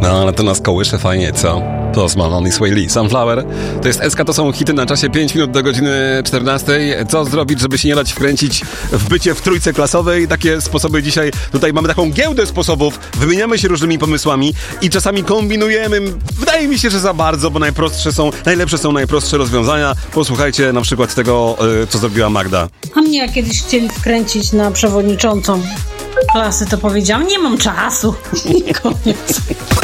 No, ale to nas kołysze fajnie, co? To z Malone i Sway Lee. Sunflower. To jest SK, to są hity na czasie 5 minut do godziny 14. Co zrobić, żeby się nie dać wkręcić w bycie w trójce klasowej? Takie sposoby dzisiaj. Tutaj mamy taką giełdę sposobów. Wymieniamy się różnymi pomysłami i czasami kombinujemy. Wydaje mi się, że za bardzo, bo najlepsze są najprostsze rozwiązania. Posłuchajcie na przykład tego, co zrobiła Magda. A mnie jak kiedyś chcieli wkręcić na przewodniczącą klasy, to powiedziałam, nie mam czasu. Koniec.